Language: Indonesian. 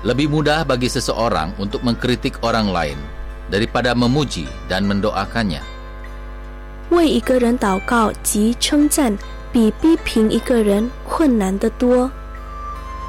Lebih mudah bagi seseorang untuk mengkritik orang lain daripada memuji dan mendoakannya. 为一个人祷告及称赞比逼评一个人困难得多。